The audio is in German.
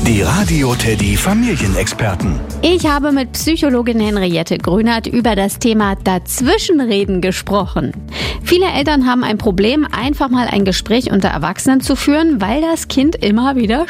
Die Radio Teddy Familienexperten. Ich habe mit Psychologin Henriette Grünert über das Thema Dazwischenreden gesprochen. Viele Eltern haben ein Problem, einfach mal ein Gespräch unter Erwachsenen zu führen, weil das Kind immer wieder